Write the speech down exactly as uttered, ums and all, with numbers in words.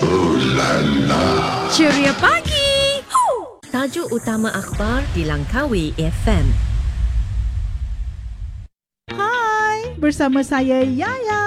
Ooh la la. Ceria pagi. Huh. Tajuk utama akhbar di Langkawi F M. Hai, bersama saya Yaya.